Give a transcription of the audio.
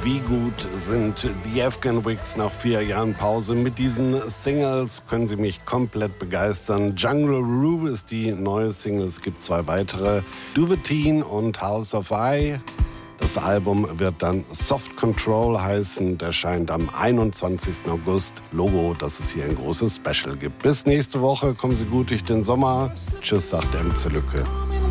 Wie gut sind die Afghan Wigs nach 4 Jahren Pause? Mit diesen Singles können sie mich komplett begeistern. Jungle Roo ist die neue Single. Es gibt 2 weitere, Duveteen und House of I. Das Album wird dann Soft Control heißen und erscheint am 21. August. Logo, dass es hier ein großes Special gibt. Bis nächste Woche. Kommen Sie gut durch den Sommer. Tschüss, sagt der MC Lücke.